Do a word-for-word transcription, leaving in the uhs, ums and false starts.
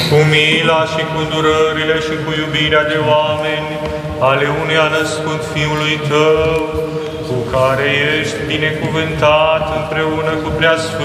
cu mila și cu durările și cu iubirea de oameni ale unui născut Fiului Tău, cu care ești binecuvântat împreună cu Preasfântul